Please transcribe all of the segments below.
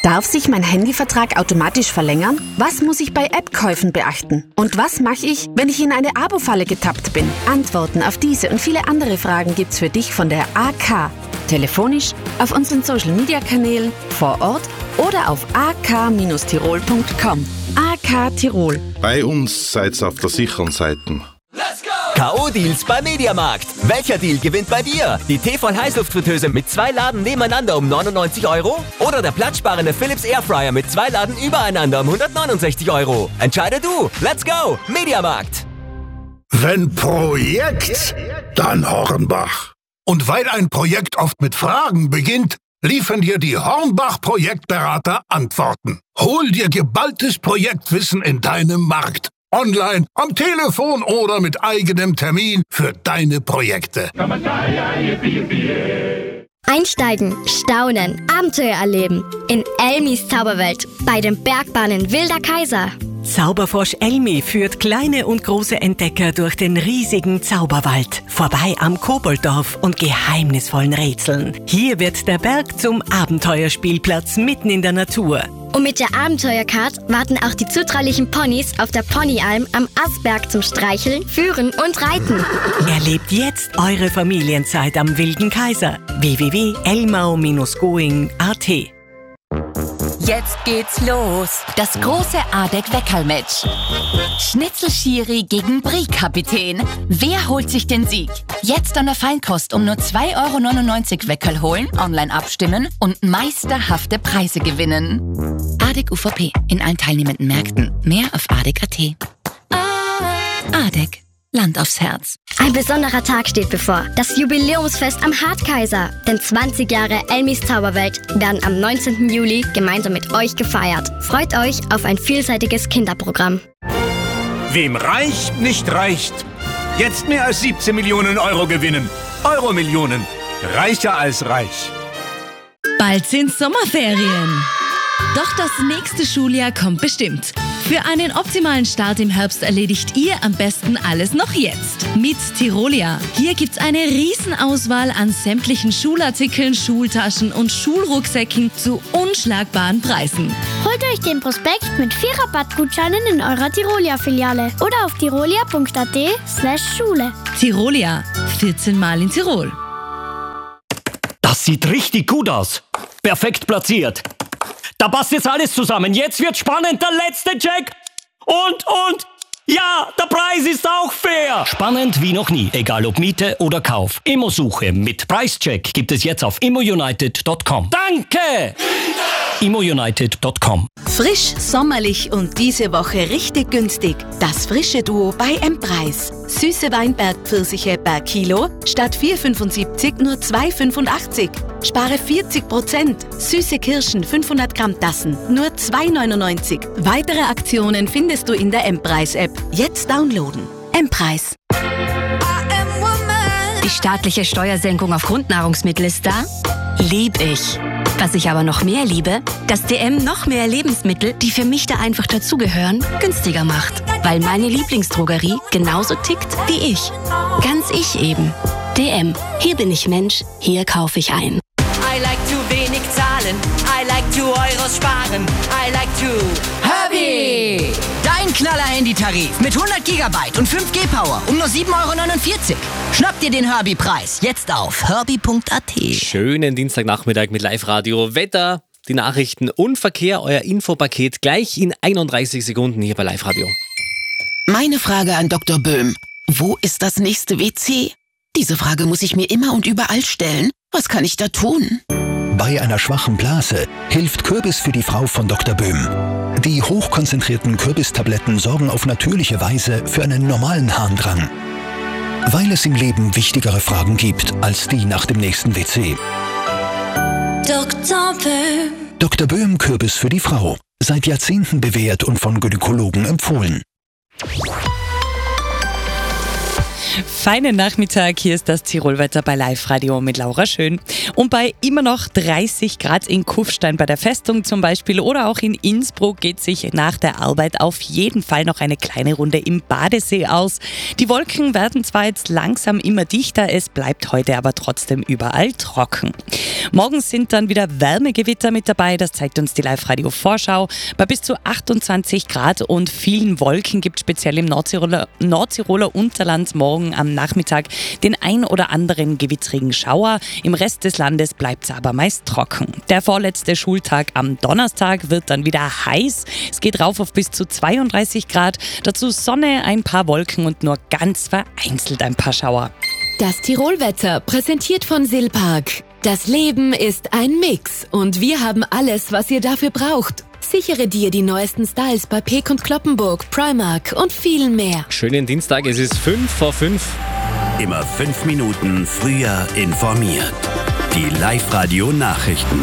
Darf sich mein Handyvertrag automatisch verlängern? Was muss ich bei App-Käufen beachten? Und was mache ich, wenn ich in eine Abo-Falle getappt bin? Antworten auf diese und viele andere Fragen gibt's für dich von der AK. Telefonisch, auf unseren Social-Media-Kanälen, vor Ort oder auf ak-tirol.com. AK Tirol. Bei uns seid's auf der sicheren Seite. K.O.-Deals bei Mediamarkt. Welcher Deal gewinnt bei dir? Die Tefal-Heißluftfritteuse mit 2 Laden nebeneinander um 99 €? Oder der platzsparende Philips Airfryer mit 2 Laden übereinander um 169 €? Entscheide du. Let's go. Mediamarkt. Wenn Projekt, dann Hornbach. Und weil ein Projekt oft mit Fragen beginnt, liefern dir die Hornbach-Projektberater Antworten. Hol dir geballtes Projektwissen in deinem Markt. Online, am Telefon oder mit eigenem Termin für deine Projekte. Einsteigen, staunen, Abenteuer erleben. In Elmis Zauberwelt bei den Bergbahnen Wilder Kaiser. Zauberfrosch Elmi führt kleine und große Entdecker durch den riesigen Zauberwald, vorbei am Kobolddorf und geheimnisvollen Rätseln. Hier wird der Berg zum Abenteuerspielplatz mitten in der Natur. Und mit der Abenteuercard warten auch die zutraulichen Ponys auf der Ponyalm am Asberg zum Streicheln, Führen und Reiten. Erlebt jetzt eure Familienzeit am Wilden Kaiser. www.elmau-going.at. Jetzt geht's los. Das große ADEC-Weckerl-Match. Schnitzel-Schiri gegen Brie-Kapitän. Wer holt sich den Sieg? Jetzt an der Feinkost um nur 2,99 € Weckerl holen, online abstimmen und meisterhafte Preise gewinnen. ADEC UVP in allen teilnehmenden Märkten. Mehr auf ADEC.at. ADEC. Land aufs Herz. Ein besonderer Tag steht bevor. Das Jubiläumsfest am Hartkaiser. Denn 20 Jahre Elmis Zauberwelt werden am 19. Juli gemeinsam mit euch gefeiert. Freut euch auf ein vielseitiges Kinderprogramm. Wem reich nicht reicht. Jetzt mehr als 17 Millionen € gewinnen. Euro-Millionen. Reicher als reich. Bald sind Sommerferien. Doch das nächste Schuljahr kommt bestimmt. Für einen optimalen Start im Herbst erledigt ihr am besten alles noch jetzt. Mit Tirolia. Hier gibt's eine Riesenauswahl an sämtlichen Schulartikeln, Schultaschen und Schulrucksäcken zu unschlagbaren Preisen. Holt euch den Prospekt mit 4 Rabattgutscheinen in eurer Tirolia-Filiale oder auf tirolia.at/Schule. Tirolia. 14 Mal in Tirol. Das sieht richtig gut aus. Perfekt platziert. Da passt jetzt alles zusammen. Jetzt wird spannend, der letzte Check. Und, ja, der Preis ist auch fair. Spannend wie noch nie, egal ob Miete oder Kauf. Immosuche mit Preischeck gibt es jetzt auf immounited.com. Danke! immounited.com. Frisch, sommerlich und diese Woche richtig günstig. Das frische Duo bei M-Preis. Süße Weinbergpfirsiche per Kilo statt 4,75 nur 2,85. Spare 40%. Süße Kirschen 500 Gramm Tassen nur 2,99. Weitere Aktionen findest du in der M-Preis-App. Jetzt downloaden. M-Preis. Die staatliche Steuersenkung auf Grundnahrungsmittel ist da? Lieb ich. Was ich aber noch mehr liebe, dass DM noch mehr Lebensmittel, die für mich da einfach dazugehören, günstiger macht. Weil meine Lieblingsdrogerie genauso tickt wie ich. Ganz ich eben. DM. Hier bin ich Mensch, hier kaufe ich ein. I like to wenig zahlen, I like to Euros sparen, I like to Herbie! Dein Knaller-Handy-Tarif mit 100 GB und 5G-Power um nur 7,49 €. Schnapp dir den Herbie-Preis jetzt auf herbie.at. Schönen Dienstagnachmittag mit Live-Radio. Wetter, die Nachrichten und Verkehr, euer Infopaket gleich in 31 Sekunden hier bei Live-Radio. Meine Frage an Dr. Böhm. Wo ist das nächste WC? Diese Frage muss ich mir immer und überall stellen. Was kann ich da tun? Bei einer schwachen Blase hilft Kürbis für die Frau von Dr. Böhm. Die hochkonzentrierten Kürbistabletten sorgen auf natürliche Weise für einen normalen Harndrang. Weil es im Leben wichtigere Fragen gibt als die nach dem nächsten WC. Dr. Böhm. Dr. Böhm Kürbis für die Frau. Seit Jahrzehnten bewährt und von Gynäkologen empfohlen. Feinen Nachmittag, hier ist das Tirolwetter bei Live-Radio mit Laura Schön. Und bei immer noch 30 Grad in Kufstein bei der Festung zum Beispiel oder auch in Innsbruck geht sich nach der Arbeit auf jeden Fall noch eine kleine Runde im Badesee aus. Die Wolken werden zwar jetzt langsam immer dichter, es bleibt heute aber trotzdem überall trocken. Morgen sind dann wieder Wärmegewitter mit dabei, das zeigt uns die Live-Radio-Vorschau. Bei bis zu 28 Grad und vielen Wolken gibt es speziell im Nordtiroler Unterland morgen am Nachmittag den ein oder anderen gewittrigen Schauer. Im Rest des Landes bleibt es aber meist trocken. Der vorletzte Schultag am Donnerstag wird dann wieder heiß. Es geht rauf auf bis zu 32 Grad. Dazu Sonne, ein paar Wolken und nur ganz vereinzelt ein paar Schauer. Das Tirolwetter präsentiert von Silpark. Das Leben ist ein Mix und wir haben alles, was ihr dafür braucht. Sichere dir die neuesten Styles bei Peek & Cloppenburg, Primark und viel mehr. Schönen Dienstag, es ist 5:05. Immer 5 Minuten früher informiert. Die Live-Radio-Nachrichten.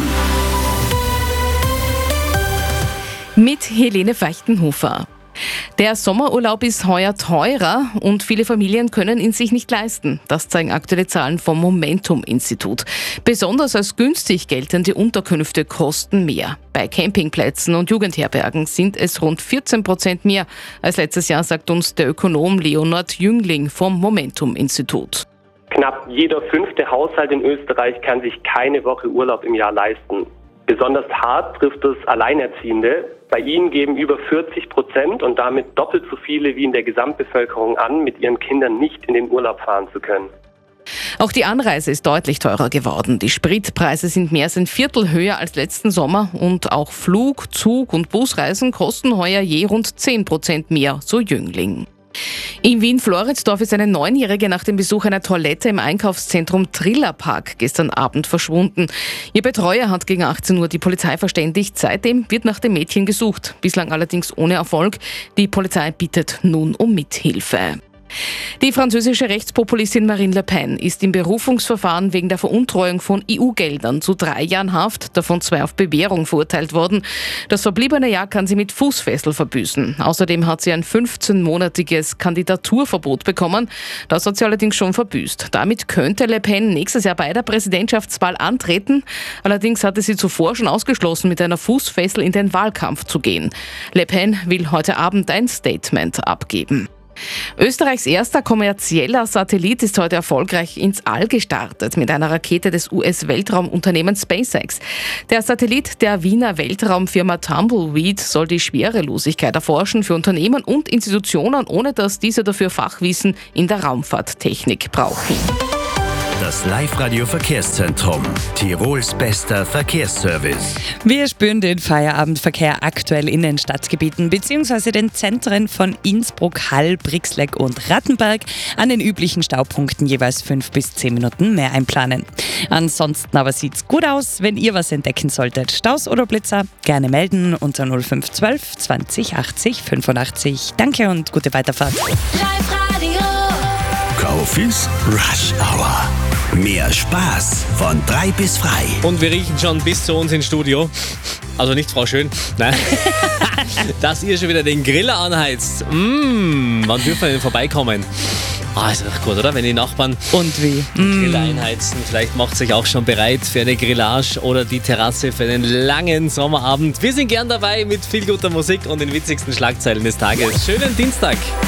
Mit Helene Feichtenhofer. Der Sommerurlaub ist heuer teurer und viele Familien können ihn sich nicht leisten. Das zeigen aktuelle Zahlen vom Momentum-Institut. Besonders als günstig geltende Unterkünfte kosten mehr. Bei Campingplätzen und Jugendherbergen sind es rund 14% mehr als letztes Jahr, sagt uns der Ökonom Leonhard Jüngling vom Momentum-Institut. Knapp jeder 5. Haushalt in Österreich kann sich keine Woche Urlaub im Jahr leisten. Besonders hart trifft es Alleinerziehende. Bei ihnen geben über 40% und damit doppelt so viele wie in der Gesamtbevölkerung an, mit ihren Kindern nicht in den Urlaub fahren zu können. Auch die Anreise ist deutlich teurer geworden. Die Spritpreise sind mehr als ein Viertel höher als letzten Sommer und auch Flug-, Zug- und Busreisen kosten heuer je rund 10% mehr, so Jüngling. In Wien-Floridsdorf ist eine 9-Jährige nach dem Besuch einer Toilette im Einkaufszentrum Trillerpark gestern Abend verschwunden. Ihr Betreuer hat gegen 18 Uhr die Polizei verständigt. Seitdem wird nach dem Mädchen gesucht. Bislang allerdings ohne Erfolg. Die Polizei bittet nun um Mithilfe. Die französische Rechtspopulistin Marine Le Pen ist im Berufungsverfahren wegen der Veruntreuung von EU-Geldern zu 3 Jahren Haft, davon 2 auf Bewährung verurteilt worden. Das verbliebene Jahr kann sie mit Fußfessel verbüßen. Außerdem hat sie ein 15-monatiges Kandidaturverbot bekommen. Das hat sie allerdings schon verbüßt. Damit könnte Le Pen nächstes Jahr bei der Präsidentschaftswahl antreten. Allerdings hatte sie zuvor schon ausgeschlossen, mit einer Fußfessel in den Wahlkampf zu gehen. Le Pen will heute Abend ein Statement abgeben. Österreichs erster kommerzieller Satellit ist heute erfolgreich ins All gestartet mit einer Rakete des US-Weltraumunternehmens SpaceX. Der Satellit der Wiener Weltraumfirma Tumbleweed soll die Schwerelosigkeit erforschen für Unternehmen und Institutionen, ohne dass diese dafür Fachwissen in der Raumfahrttechnik brauchen. Das Live-Radio-Verkehrszentrum. Tirols bester Verkehrsservice. Wir spüren den Feierabendverkehr aktuell in den Stadtgebieten bzw. den Zentren von Innsbruck, Hall, Brixleck und Rattenberg. An den üblichen Staupunkten jeweils 5 bis 10 Minuten mehr einplanen. Ansonsten aber sieht's gut aus. Wenn ihr was entdecken solltet, Staus oder Blitzer, gerne melden unter 0512 20 80 85. Danke und gute Weiterfahrt. Live-Radio. Kaufis Rush Hour. Mehr Spaß von 3 bis frei. Und wir riechen schon bis zu uns ins Studio. Also nicht Frau Schön, nein. Dass ihr schon wieder den Griller anheizt. Wann dürfen wir denn vorbeikommen? Ist doch gut, oder? Wenn die Nachbarn den Grill einheizen. Vielleicht macht sich auch schon bereit für eine Grillage oder die Terrasse für einen langen Sommerabend. Wir sind gern dabei mit viel guter Musik und den witzigsten Schlagzeilen des Tages. Schönen Dienstag.